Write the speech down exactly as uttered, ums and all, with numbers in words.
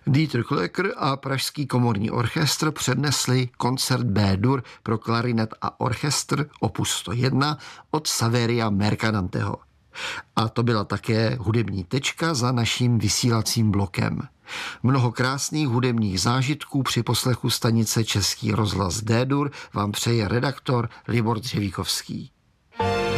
Dieter Klöcker a Pražský komorní orchestr přednesli koncert B-dur pro klarinet a orchestr opus sto jedna od Saveria Mercadanteho. A to byla také hudební tečka za naším vysílacím blokem. Mnoho krásných hudebních zážitků při poslechu stanice Český rozhlas D-dur vám přeje redaktor Libor Dřevíkovský.